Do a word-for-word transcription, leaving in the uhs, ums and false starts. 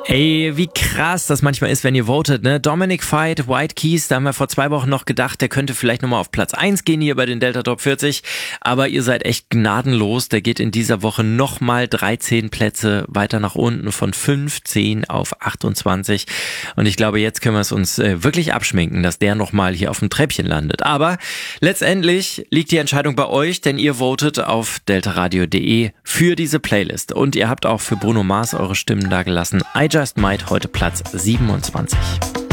Ey, wie krass das manchmal ist, wenn ihr votet, ne? Dominic Veit, White Keys, da haben wir vor zwei Wochen noch gedacht, der könnte vielleicht nochmal auf Platz eins gehen hier bei den Delta Top vierzig, aber ihr seid echt gnadenlos. Der geht in dieser Woche nochmal dreizehn Plätze weiter nach unten, von fünfzehn auf achtundzwanzig, und ich glaube, jetzt können wir es uns äh, wirklich abschminken, dass der nochmal hier auf dem Treppchen landet. Aber letztendlich liegt die Entscheidung bei euch, denn ihr votet auf deltaradio punkt de für diese Playlist, und ihr habt auch für Bruno Mars eure Stimmen da gelassen. I Just Might heute Platz siebenundzwanzig.